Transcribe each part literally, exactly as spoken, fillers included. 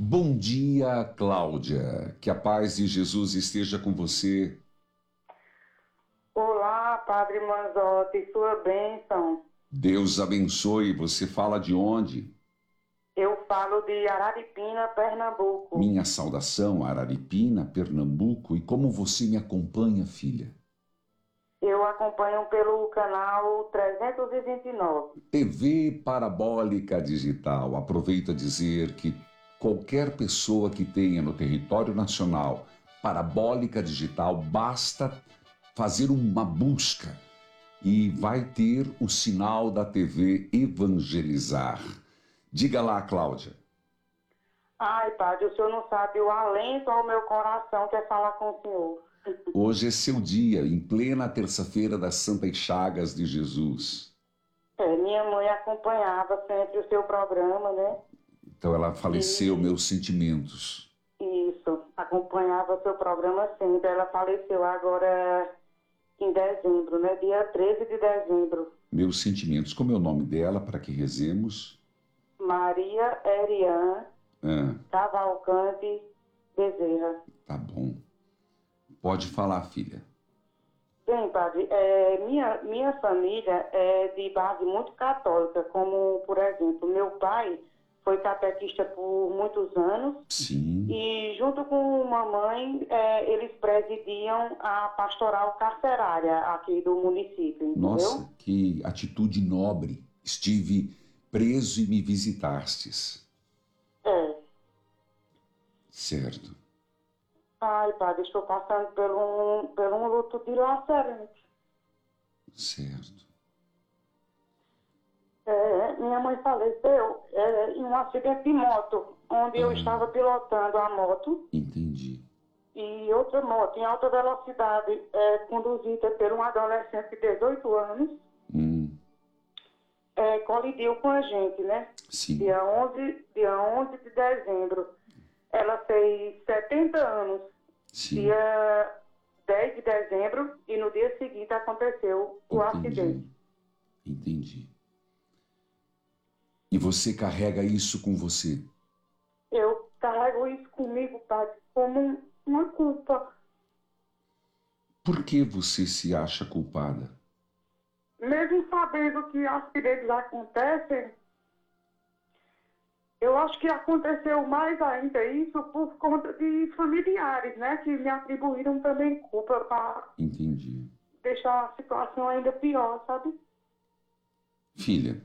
Bom dia, Cláudia. Que a paz de Jesus esteja com você. Olá, Padre Manzotti, sua bênção. Deus abençoe. Você fala de onde? Eu falo de Araripina, Pernambuco. Minha saudação, Araripina, Pernambuco. E como você me acompanha, filha? Eu acompanho pelo canal trezentos e vinte e nove. T V Parabólica Digital. Aproveito a dizer que qualquer pessoa que tenha no território nacional Parabólica Digital, basta fazer uma busca e vai ter o sinal da T V Evangelizar. Diga lá, Cláudia. Ai, Padre, o senhor não sabe o alento ao meu coração que é falar com o senhor. Hoje é seu dia, em plena terça-feira das Santas Chagas de Jesus. É, minha mãe acompanhava sempre o seu programa, né? Então ela faleceu, E... meus sentimentos. Isso, acompanhava o seu programa sempre. Ela faleceu agora em dezembro, né? Dia treze de dezembro. Meus sentimentos. Como é o nome dela, para que rezemos? Maria Erian Ah, Cavalcante Bezerra. tá bom. Pode falar, filha. Bem, padre, é, minha, minha família é de base muito católica, como, por exemplo, meu pai foi catequista por muitos anos. Sim. E junto com mamãe, é, eles presidiam a pastoral carcerária aqui do município, entendeu? Nossa, que atitude nobre. Estive preso e me visitastes. É. Certo. Ai, padre, estou passando por um, por um luto dilacerante. Certo. É, minha mãe faleceu é, em um acidente de moto, onde Ah. eu estava pilotando a moto. Entendi. E outra moto em alta velocidade, é, conduzida por um adolescente de dezoito anos, Hum, é, colidiu com a gente, né? sim. Dia onze, dia onze de dezembro. Ela fez setenta anos, Sim. dia dez de dezembro, e no dia seguinte aconteceu o Entendi. acidente. Entendi. E você carrega isso com você? Eu carrego isso comigo, padre, como um, uma culpa. Por que você se acha culpada? Mesmo sabendo que acidentes acontecem, eu acho que aconteceu mais ainda isso por conta de familiares, né? Que me atribuíram também culpa para Entendi. deixar a situação ainda pior, sabe? Filha,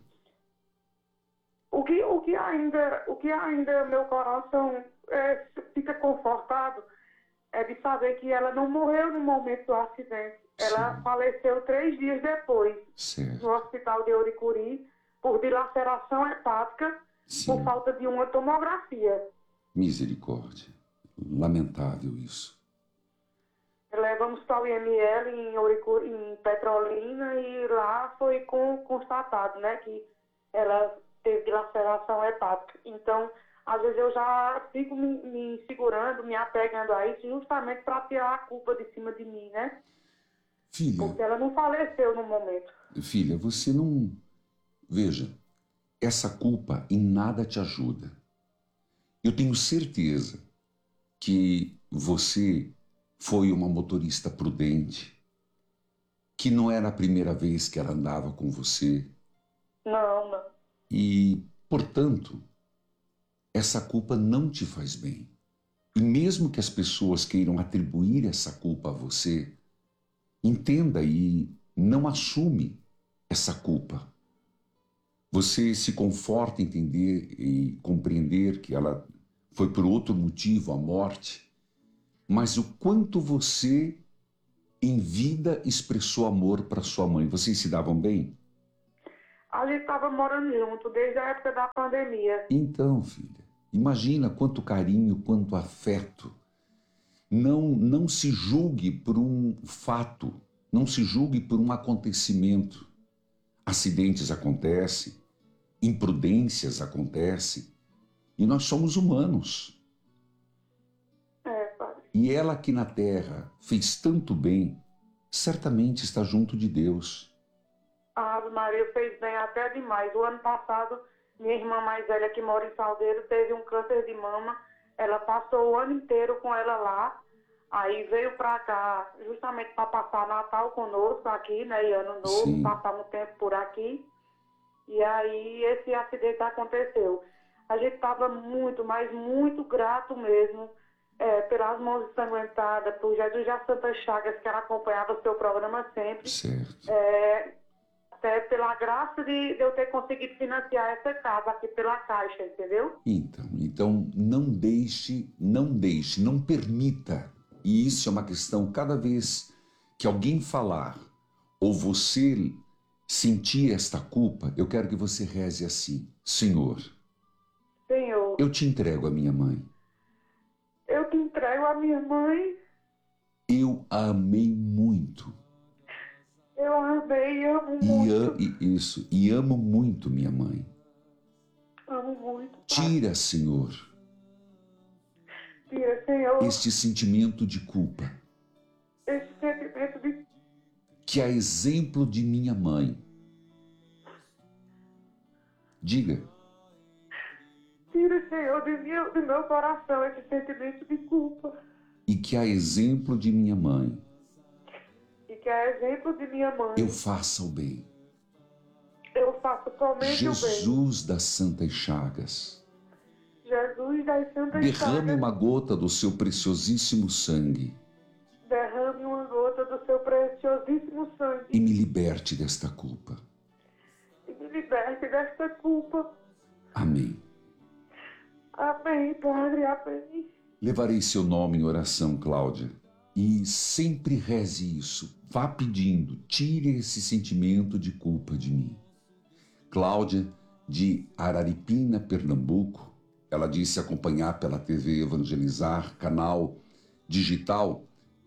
O que, o que ainda, o que ainda meu coração é, fica confortado é de saber que ela não morreu no momento do acidente. Ela Sim. faleceu três dias depois, certo. no hospital de Ouricuri, por dilaceração hepática, Sim. por falta de uma tomografia. Misericórdia. Lamentável isso. Levamos para o I M L em, Ouricuri, em Petrolina e lá foi com, constatado, né, que ela teve dilaceração hepática. Então, às vezes eu já fico me, me segurando, me apegando a isso, justamente para tirar a culpa de cima de mim, né? Filha, Porque ela não faleceu no momento. filha, você não... Veja, essa culpa em nada te ajuda. Eu tenho certeza que você foi uma motorista prudente, que não era a primeira vez que ela andava com você. Não, não. E, portanto, essa culpa não te faz bem. E mesmo que as pessoas queiram atribuir essa culpa a você, entenda e não assume essa culpa. Você se conforta em entender e compreender que ela foi por outro motivo a morte, mas o quanto você, em vida, expressou amor para sua mãe. Vocês se davam bem? A gente estava morando junto desde a época da pandemia. Então, filha, imagina quanto carinho, quanto afeto. Não, não se julgue por um fato, não se julgue por um acontecimento. Acidentes acontecem, imprudências acontecem, e nós somos humanos. É, padre. E ela aqui na terra fez tanto bem, certamente está junto de Deus. A Ave Maria fez bem até demais. O ano passado, minha irmã mais velha, que mora em Salgueiro, teve um câncer de mama ela passou o ano inteiro com ela lá, aí veio para cá justamente para passar Natal conosco aqui, né, e Ano Novo, Sim. passar um tempo por aqui, e aí esse acidente aconteceu. A gente estava muito, mas muito grato mesmo, é, pelas mãos ensanguentadas, por Jesus das Santas Chagas, que ela acompanhava o seu programa sempre. Certo. É, até pela graça de, de eu ter conseguido financiar essa casa aqui pela Caixa, entendeu? Então, então não deixe, não deixe, não permita. E isso é uma questão, cada vez que alguém falar ou você sentir esta culpa, eu quero que você reze assim: Senhor, Senhor, eu te entrego a minha mãe. eu te entrego a minha mãe. Eu a amei muito. Eu amei e amo E, muito. a, e isso, e amo muito minha mãe. Amo muito. Pai. Tira, Senhor, Tira, Senhor, este sentimento de culpa, esse sentimento de... que a exemplo de minha mãe. Diga. Tira, Senhor, de meu, do meu coração esse sentimento de culpa. E que a exemplo de minha mãe, E que a exemplo de minha mãe, eu faça o bem. eu faço somente o bem. Jesus das Santas Chagas, Jesus das Santas derrame Chagas, uma gota do seu preciosíssimo sangue derrame uma gota do seu preciosíssimo sangue e me liberte desta culpa. e me liberte desta culpa. Amém. Amém, Padre, amém. Levarei seu nome em oração, Cláudia, e sempre reze isso. Vá pedindo, tire esse sentimento de culpa de mim. Cláudia, de Araripina, Pernambuco, ela disse acompanhar pela T V Evangelizar, canal digital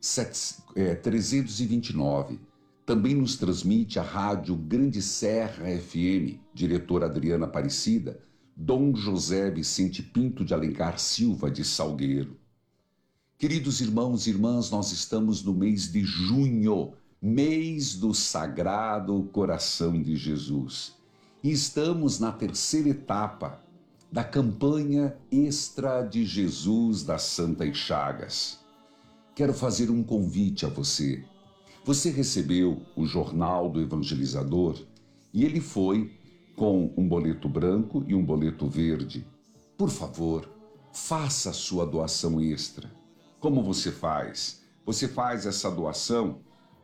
trezentos e vinte e nove. Também nos transmite a rádio Grande Serra F M, diretora Adriana Aparecida, Dom José Vicente Pinto de Alencar Silva, de Salgueiro. Queridos irmãos e irmãs, nós estamos no mês de junho, mês do Sagrado Coração de Jesus. E estamos na terceira etapa da campanha Extra de Jesus das Santas Chagas. Quero fazer um convite a você. Você recebeu o Jornal do Evangelizador e ele foi com um boleto branco e um boleto verde. Por favor, faça a sua doação extra. Como você faz? Você faz essa doação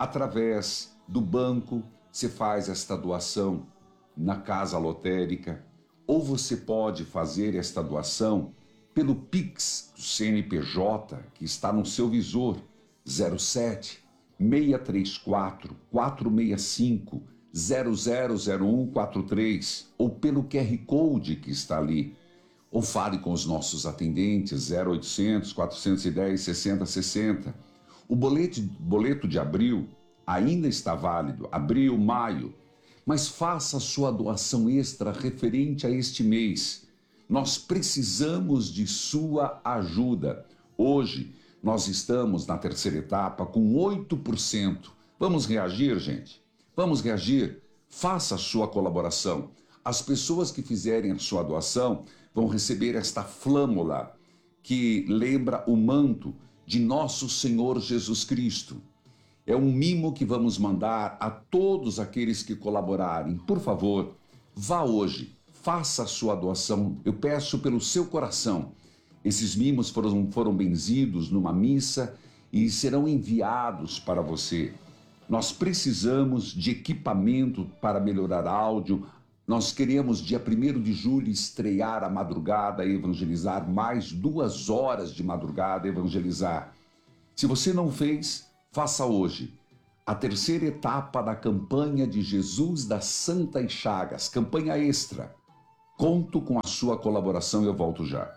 através do banco, você faz esta doação na casa lotérica, ou você pode fazer esta doação pelo Pix do C N P J, que está no seu visor, zero sete, seis três quatro, quatro seis cinco, zero zero zero um quatro três, ou pelo Q R Code que está ali. Ou fale com os nossos atendentes, zero oitocentos, quatrocentos e dez, sessenta sessenta. O boleto, boleto de abril ainda está válido, abril, maio, mas faça a sua doação extra referente a este mês. Nós precisamos de sua ajuda. Hoje, nós estamos na terceira etapa com oito por cento. Vamos reagir, gente? Vamos reagir? Faça a sua colaboração. As pessoas que fizerem a sua doação vão receber esta flâmula que lembra o manto de nosso Senhor Jesus Cristo. É um mimo que vamos mandar a todos aqueles que colaborarem. Por favor, vá hoje, faça a sua doação. Eu peço pelo seu coração. Esses mimos foram, foram benzidos numa missa e serão enviados para você. Nós precisamos de equipamento para melhorar áudio. Nós queremos, dia primeiro de julho, estrear a madrugada e evangelizar, mais duas horas de madrugada evangelizar. Se você não fez, faça hoje. A terceira etapa da campanha de Jesus das Santas Chagas, campanha extra. Conto com a sua colaboração e eu volto já.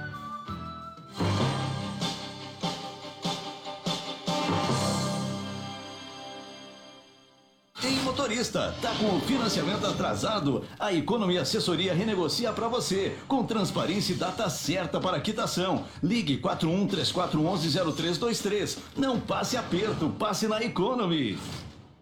Motorista, tá com o financiamento atrasado? A Economy Assessoria renegocia para você, com transparência e data certa para quitação. Ligue quatro um três quatro um um zero três dois três. Não passe aperto, passe na Economy.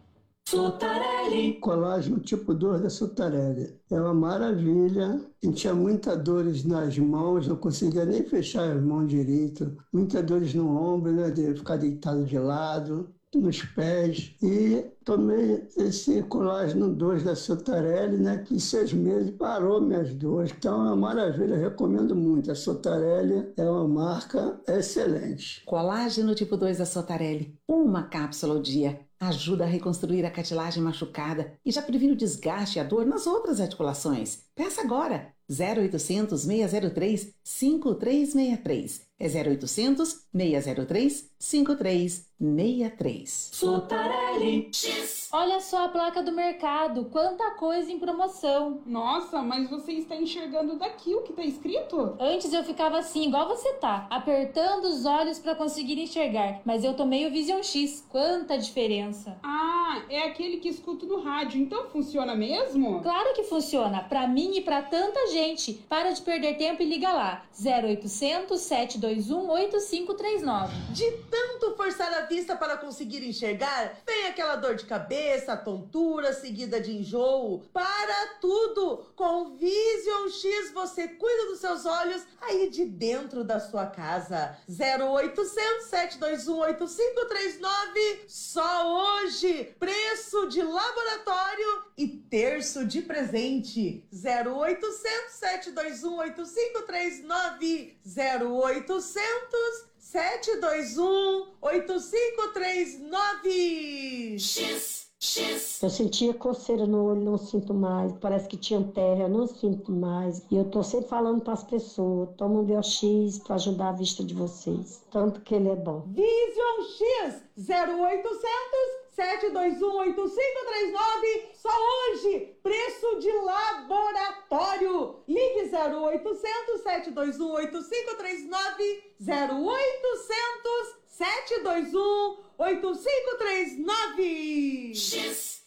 Sotarelli. Colágeno tipo dois da Sotarelli. É uma maravilha. Sentia muitas dores nas mãos, não conseguia nem fechar as mãos direito. Muitas dores no ombro, né, de ficar deitado de lado, nos pés. E tomei esse colágeno dois da Sotarelli, né, que em seis meses parou minhas dores. Então é uma maravilha, eu recomendo muito. A Sotarelli é uma marca excelente. Colágeno tipo dois da Sotarelli. Uma cápsula ao dia. Ajuda a reconstruir a cartilagem machucada e já previne o desgaste e a dor nas outras articulações. Peça agora. zero oitocentos, seis zero três, cinco três seis três. É zero oitocentos, seis zero três, cinco três seis três. Sotarelli. Olha só a placa do mercado, quanta coisa em promoção. Nossa, mas você está enxergando daqui o que está escrito? Antes eu ficava assim, igual você tá, apertando os olhos para conseguir enxergar, mas eu tomei o Vision X, quanta diferença. Ah, é aquele que escuto no rádio, então funciona mesmo? Claro que funciona, para mim e para tanta gente. Para de perder tempo e liga lá, zero oitocentos, sete dois um, oito cinco três nove. De tanto forçar a vista para conseguir enxergar, vem aquela dor de cabeça, tontura, seguida de enjoo. Para tudo! Com o Vision X você cuida dos seus olhos aí de dentro da sua casa. zero oitocentos, sete dois um, oito cinco três nove. Só hoje! Preço de laboratório e terço de presente. zero oitocentos, sete dois um, oito cinco três nove. zero oitocentos, sete dois um, oito cinco três nove. X, X. Eu sentia coceira no olho, não sinto mais. Parece que tinha terra, eu não sinto mais. E eu tô sempre falando para as pessoas, toma um B O X para ajudar a vista de vocês. Tanto que ele é bom. Vision X, zero oitocentos, sete dois um, oito cinco três nove. Só hoje, preço de laboratório. Ligue zero oitocentos, sete dois um, oito cinco três nove. zero oitocentos, sete dois um, oito cinco três nove. X.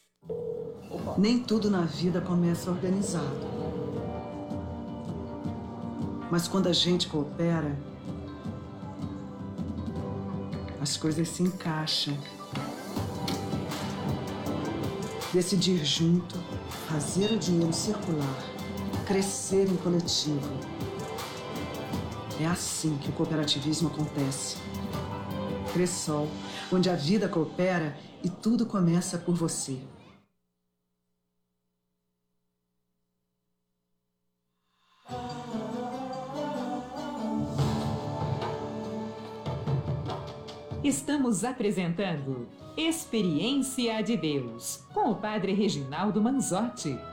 Nem tudo na vida começa organizado. Mas quando a gente coopera, as coisas se encaixam. Decidir junto, fazer o dinheiro circular, crescer em coletivo. É assim que o cooperativismo acontece. Cressol, onde a vida coopera e tudo começa por você. Estamos apresentando Experiência de Deus, com o Padre Reginaldo Manzotti.